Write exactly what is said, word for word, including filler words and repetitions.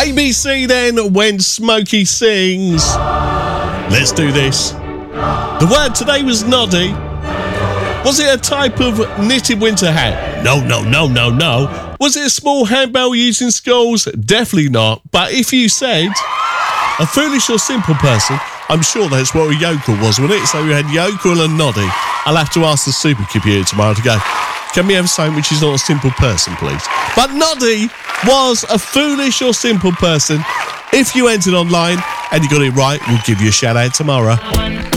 A B C then, when Smokey sings. Let's do this. The word today was noddy. Was it a type of knitted winter hat? No, no, no, no, no. Was it a small handbell used in schools? Definitely not. But if you said a foolish or simple person, I'm sure that's what a yokel was, wasn't it? So we had yokel and noddy. I'll have to ask the supercomputer tomorrow to go, can we have something which is not a simple person, please? But noddy was a foolish or simple person. If you entered online and you got it right, we'll give you a shout out tomorrow.